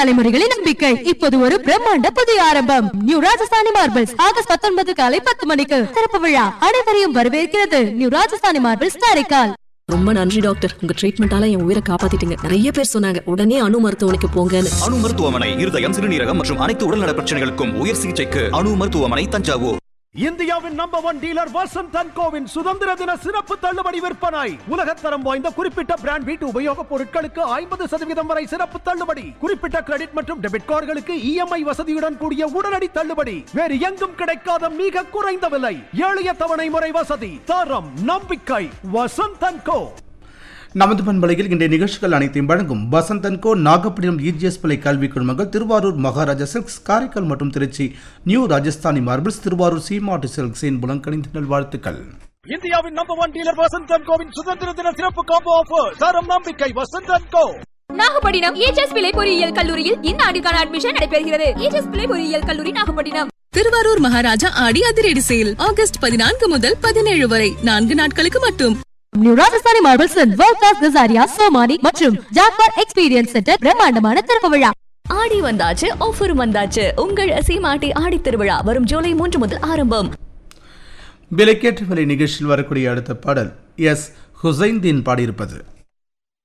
தலைமுறைகளின் நம்பிக்கை இப்போது ஒரு பிரம்மாண்ட புதிய ஆரம்பம். நியூ ராஜஸ்தானி மார்பிள்ஸ் ஆகஸ்ட் 19 காலை 10 மணிக்கு திறப்பு விழா. அனைவரையும் வரவேற்கிறது நியூ ராஜஸ்தானி மார்பிள்ஸ் காரைக்கால். ரொம்ப நன்றி டாக்டர், உங்க ட்ரீட்மெண்டால என் உயிரை காப்பாத்திட்டீங்க. நிறைய பேர் சொன்னாங்க உடனே அணு மருத்துவமனைக்கு போங்கன்னு. அணு மருத்துவமனை இருதயம், சிறுநீரகம் மற்றும் அனைத்து உடல்நல பிரச்சனைகளுக்கும் உயர் சிகிச்சைக்கு அணு மருத்துவமனை, தஞ்சாவூர். இந்தியாவின் number 1 dealer Vasanth and CoWIN சுதந்திர தின சிறப்பு தள்ளுபடி விற்பனை. உலகத்தரம் வாய்ந்த குறிப்பிட்ட பிராண்ட் வீட்டு உபயோகப் பொருட்களுக்கு 50% வரை சிறப்பு தள்ளுபடி. குறிப்பிட்ட கிரெடிட் மற்றும் டெபிட் கார்டுகளுக்கு EMI வசதியுடன் கூடிய உடனடி தள்ளுபடி. வேறு எங்கும் கிடைக்காத மிக குறைந்த விலை, எளிய தவணை முறை வசதி, தரம், நம்பிக்கை. வசந்த் அண்ட் கோ. நமது பண்பலையில் இன்றைய நிகழ்ச்சிகள் அனைத்தையும் வழங்கும் வசந்தன் கோ, நாகப்பட்டினம் EGS பிள்ளை கல்வி குழுமங்கள், திருவாரூர் மகாராஜா சில்க்ஸ், காரைக்கால் மற்றும் திருச்சி நியூ ராஜஸ்தானி மார்பிள்ஸ், திருவாரூர் சீமாட்டு சில்க்ஸின் புலங்கணிந்த நல்வாழ்த்துக்கள். இந்தியாவின் number 1 dealer Vasanth and CoWIN சுதந்திர தின சிறப்பு காம்போ ஆஃபர். தரம், நம்பிக்கை. Vasanth and go. Nagapattinam EGS பிள்ளை பொறியியல் கல்லூரியில் இந்த ஆண்டுக்கான அட்மிஷன் நடைபெறுகிறது. EGS பிள்ளை பொறியியல் கல்லூரி, நாகப்பட்டினம். திருவாரூர் மகாராஜா ஆடி அதிரடி சேல் ஆகஸ்ட் 14 முதல் 17 வரை 4 நாட்களுக்கு மட்டும். New Rajasthani marbles world class Kajaria, Somani மற்றும் ஜாக்வார் எக்ஸ்பீரியன்ஸ் சென்டர் பிரம்மாண்டமான திறப்பு விழா. ஆடி வந்தாச்சு, ஆஃபர் வந்தாச்சு. உங்கள் சீமாட்டி ஆடி திருவிழா வரும் ஜூலை 3 முதல் ஆரம்பம். விலைக்கேற்ற விலை நிகழ்ச்சியில் வரக்கூடிய அடுத்த பாடல் எஸ் ஹுசைன்தீன் பாடியிருப்பது.